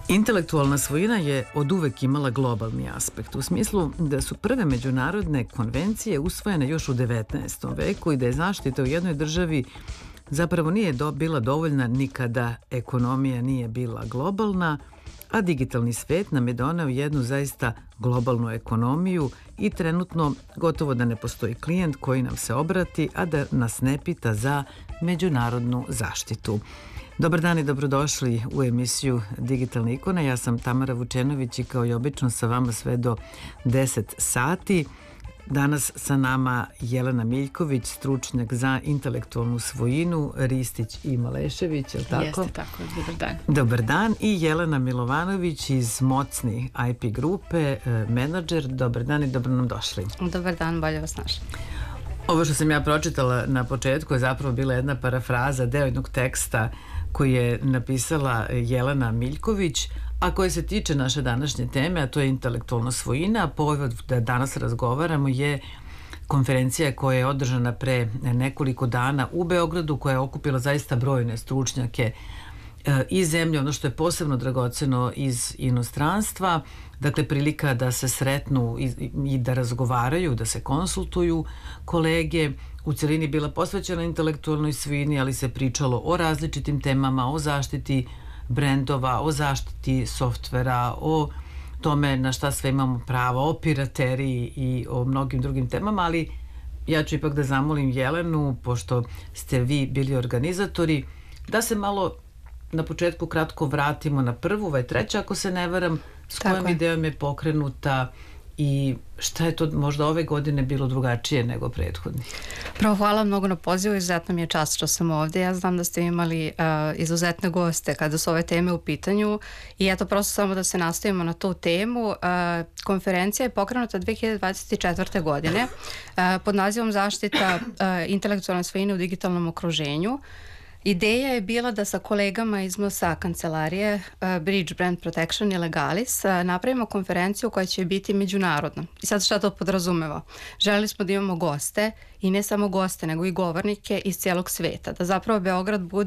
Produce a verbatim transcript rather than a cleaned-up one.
Intelektualna svojina je od uvek imala globalni aspekt, u smislu da su prve međunarodne konvencije usvojene još u devetnaestom veku i da je zaštita u jednoj državi zapravo nije do, bila dovoljna nikada ekonomija nije bila globalna, a digitalni svet nam je doneo jednu zaista globalnu ekonomiju i trenutno gotovo da ne postoji klijent koji nam se obrati, a da nas ne pita za međunarodnu zaštitu. Dobar dan i dobrodošli u emisiju Digitalne ikone. Ja sam Tamara Vučenović i kao i obično sa vama sve do deset sati. Danas sa nama Jelena Miljković, stručnjak za intelektualnu svojinu, Ristić i Malešević, je li tako? Jeste tako, dobar dan. Dobar dan. I Jelena Milovanović iz Mocni I P grupe, menadžer. Dobar dan i dobro nam došli. Dobar dan, bolje vas našli. Ovo što sam ja pročitala na početku je zapravo bila jedna parafraza deo jednog teksta koji je napisala Jelena Miljković, a koje se tiče naše današnje teme, a to je intelektualna svojina. Povod da danas razgovaramo je konferencija koja je održana pre nekoliko dana u Beogradu, koja je okupila zaista brojne stručnjake iz zemlje, ono što je posebno dragoceno iz inostranstva, dakle prilika da se sretnu i, i da razgovaraju, da se konsultuju kolege. U celini bila posvećena intelektualnoj svojini, ali se pričalo o različitim temama, o zaštiti brendova, o zaštiti softvera, o tome na šta sve imamo pravo, o pirateriji i o mnogim drugim temama, ali ja ću ipak da zamolim Jelenu, pošto ste vi bili organizatori, da se malo na početku kratko vratimo na prvu, ovaj treća, ako se ne varam, s kojom idejom je pokrenuta i šta je to možda ove godine bilo drugačije nego prethodnih? Prvo, hvala mnogo na pozivu, izuzetno mi je čast što sam ovdje. Ja znam da ste imali uh, izuzetne goste kada su ove teme u pitanju i eto prosto samo da se nastavimo na tu temu. Uh, konferencija je pokrenuta dve hiljade dvadeset četvrte. godine uh, pod nazivom Zaštita uh, intelektualne svojine u digitalnom okruženju. Ideja je bila da sa kolegama iz M S A kancelarije uh, Bridge Brand Protection i Legalis uh, napravimo konferenciju koja će biti međunarodna. I sad šta to podrazumeva? Želeli smo da imamo goste i ne samo goste, nego i govornike iz cijelog sveta. Da zapravo Beograd bude